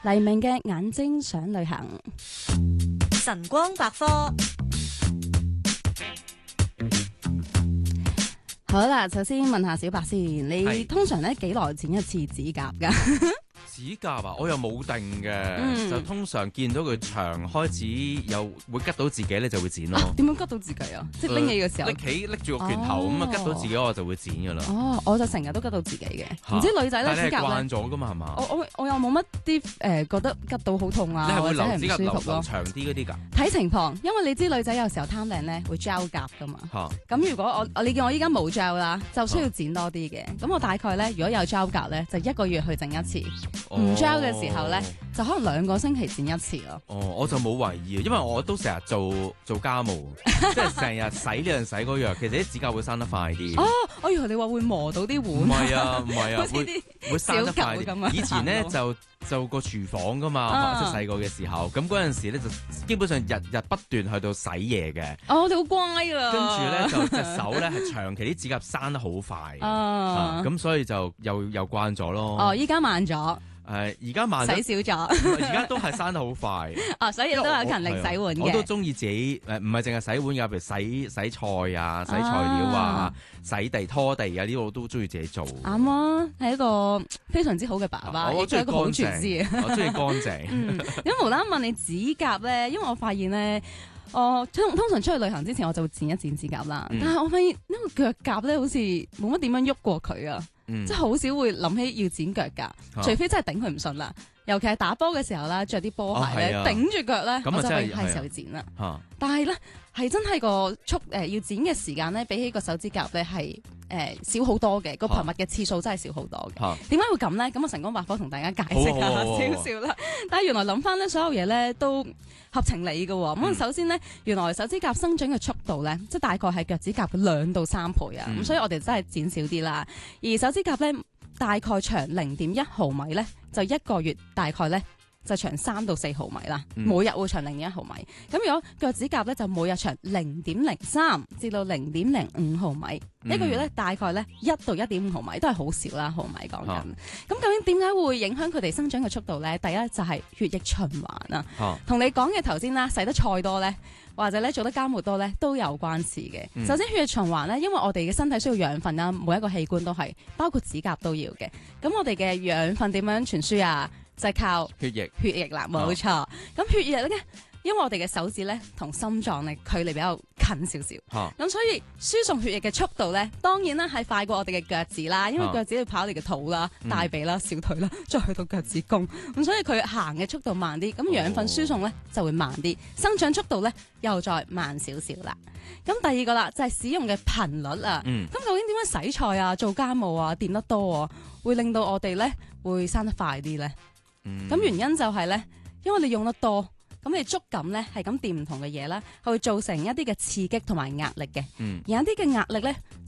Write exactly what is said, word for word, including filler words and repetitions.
黎明嘅眼睛想旅行。 晨光百科。 好啦，首先問下小白先，你係通常咧幾耐剪一次指甲噶？ 指甲啊，我又冇定嘅， 嗯就通常見到佢長開始有會拮到自己咧，就會剪咯。 點樣拮到自己啊？即係拎起嘅時候。 拎起拎住個拳頭咁啊，拮到自己我就會剪噶啦。 哦，我就成日都拮到自己嘅， 嚇唔知女仔咧但係你係指甲咧慣，咗噶嘛，係嘛？ 我我我又冇乜啲誒覺得拮到好痛你啊， 係會留或者係指甲留留唔舒服咯。 長啲嗰啲㗎？ 睇情況，因為你知女仔有時候貪靚咧會 gel 甲噶嘛。 嚇咁如果我我你見我依家冇 gel 啦，就需要剪多啲嘅。咁我大概咧，如果有 gel 甲咧，就一個月去整一次；唔 gel 嘅時候咧，就可能兩個星期剪一次咯。 哦，我就冇為意，因為我都成日做做家務，即係成日洗呢樣洗嗰樣，其實啲指甲會生得快啲。 哦，我以為你話會磨到啲唔碗， 係啊，唔係啊，會好似啲會生得快啲。 小狗咁啊以前咧行路就就個廚房噶嘛， 啊即係細個嘅時候，咁嗰陣時咧就基本上日日不斷去到洗嘢嘅， 哦，你好乖啊！ 跟住咧就隻手咧係長期啲指甲生得好快， 啊啊，咁所以就又又慣咗咯。 哦，依家慢咗， 誒，而家慢咗， 洗少咗， 而家都係生得好快。 哦，所以都有勤力洗碗我都嘅。 中意自己誒，唔係淨係洗碗㗎，譬如洗洗菜啊、洗材料啊、 啊洗地、拖地啊，呢啲我都中意自己做。 啱啊，係一個非常之好嘅爸爸，亦都我中意係一個好廚師。 乾淨，我中意乾淨。 嗯，咁無啦啦問你指甲咧，因為我發現咧，我通通常出去旅行之前我就會剪一剪指甲啦。 嗯但係我發現呢個腳甲咧，好似冇乜點樣喐過佢啊， 嗯即係好少會諗起要剪腳甲， 啊除非真係頂佢唔順啦。尤其係打波嘅時候啦，着啲波鞋咧哦係啊頂住腳咧， 咁啊我就真係係啊係係時候剪啦。 嚇但係咧係真係個速誒、呃、要剪嘅時間咧，比起個手指甲咧係誒少好多嘅，個頻密嘅次數真係少好多嘅。 嚇點解會咁咧？咁我晨光百科同大家解釋下好啊好啊好啊少少啦。但係原來諗翻咧，所有嘢咧都合情理嘅喎。咁、 嗯首先咧，原來手指甲生長嘅速度咧，即係大概係腳趾甲嘅兩到三倍啊。咁、 嗯所以我哋真係剪少啲啦。而手指甲咧大概長零點一毫米咧，就一個月大概咧。就長三到四毫米啦， 嗯每日會長零點一毫米。咁如果腳趾甲咧就每日長零點零三至到零點零五毫米， 嗯一個月咧大概咧一到一點五毫米，都係好少啦，毫米講緊。 啊咁究竟點解會影響佢哋生長嘅速度咧？第一就係血液循環啊， 嚇同你講嘅頭先啦，洗得菜多咧，或者咧做得家務多咧，都有關事嘅。 嗯首先血液循環咧，因為我哋嘅身體需要養分啦，每一個器官都係，包括指甲都要嘅。咁我哋嘅養分點樣傳輸啊？就係靠血液血液啦，冇錯。咁血液咧，因為我哋嘅手指咧同心臟咧距離比較近少少， 嚇咁所以輸送血液嘅速度咧，當然啦係快過我哋嘅腳趾啦，因為啊腳趾要跑你嘅肚啦、 嗯大髀啦、小腿啦，再去到腳趾公，咁所以佢行嘅速度慢啲，咁養分輸送咧就會慢啲，生長速度咧又再慢少少啦。咁第二個啦就係使用嘅頻率啊。 嗯咁究竟點樣洗菜啊、做家務啊、掂得多啊，會令到我哋咧會生得快啲咧？ 嗯咁原因就係咧，因為你用得多，咁你觸感咧係咁掂唔同嘅嘢啦，係會造成一啲嘅刺激同埋壓力嘅， 嗯而有一啲嘅壓力咧。